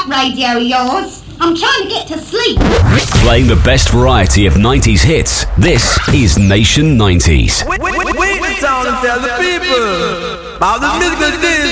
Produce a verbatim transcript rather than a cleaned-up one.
that radio of yours. I'm trying to get to sleep. Playing the best variety of nineties hits, this is Nation nineties. Wait, wait, wait, wait, wait, and tell the people about the music that is